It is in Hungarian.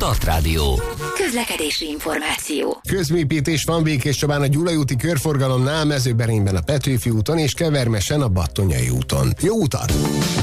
Start Rádió. Közlekedési információ. Közműépítés van Békés Csabán a Gyulai úti körforgalomnál, Mezőberényben a Petőfi úton és Kevermesen a Battonyai úton. Jó utat!